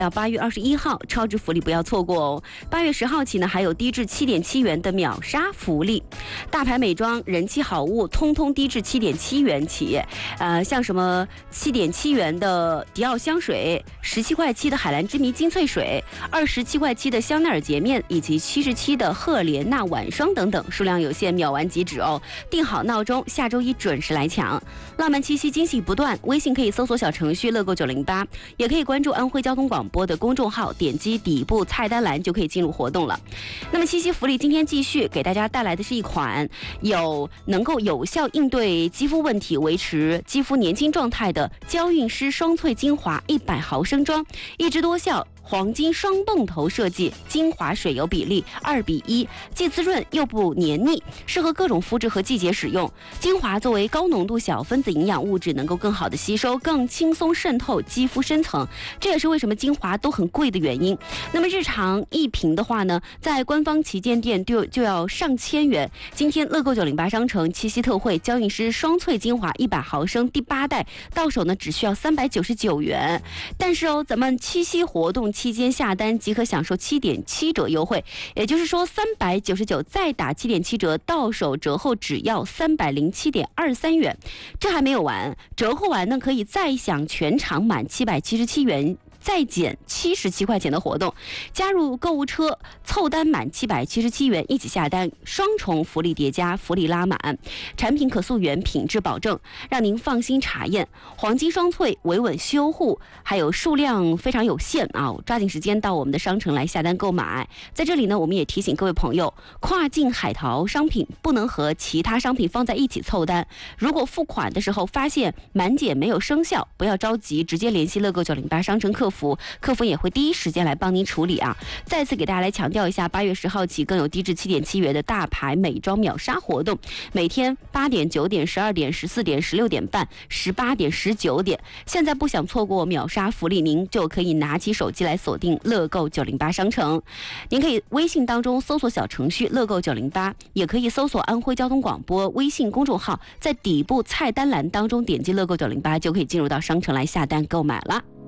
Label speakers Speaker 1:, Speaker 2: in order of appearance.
Speaker 1: 到8月21号，超值福利不要错过哦。8月10号起呢，还有低至7.7元的秒杀福利，大牌美妆、人气好物，通通低至7.7元起。像什么7.7元的迪奥香水，17块7的海蓝之谜精粹水，27块7的香奈儿洁面，以及77的赫莲娜晚霜等等，数量有限，秒完即止哦。定好闹钟，下周一准时来抢。浪漫七夕惊喜不断，微信可以搜索小程序乐购908，也可以关注安徽交通广播的公众号，点击底部菜单栏就可以进入活动了。那么七夕福利今天继续给大家带来的是一款能够有效应对肌肤问题、维持肌肤年轻状态的娇韵诗双萃精华100毫升装，一支多效黄金双泵头设计，精华水油比例2:1，既滋润又不黏腻，适合各种肤质和季节使用。精华作为高浓度小分子营养物质，能够更好的吸收，更轻松渗透肌肤深层，这也是为什么精华都很贵的原因。那么日常一瓶的话呢，在官方旗舰店就要上千元。今天乐购908商城七夕特惠娇韵诗双萃精华100毫升第8代到手呢，只需要399元。但是咱们七夕活动期间下单即可享受7.7折优惠，也就是说399再打7.7折，到手折后只要307.23元。这还没有完，折后完呢可以再享全场满777元。再减77块钱的活动，加入购物车凑单满777元一起下单，双重福利叠加，福利拉满，产品可溯源，品质保证，让您放心查验。黄金双萃维稳修护，还有数量非常有限啊，抓紧时间到我们的商城来下单购买。在这里呢，我们也提醒各位朋友，跨境海淘商品不能和其他商品放在一起凑单。如果付款的时候发现满减没有生效，不要着急，直接联系乐购908商城客服也会第一时间来帮您处理啊。再次给大家来强调一下，8月10号起更有低至7.7元的大牌美妆秒杀活动，每天8点、9点、12点、14点、16点半、18点、19点。现在不想错过秒杀福利，您就可以拿起手机来锁定乐购908商城。您可以微信当中搜索小程序乐购908，也可以搜索安徽交通广播微信公众号，在底部菜单栏当中点击乐购908，就可以进入到商城来下单购买了。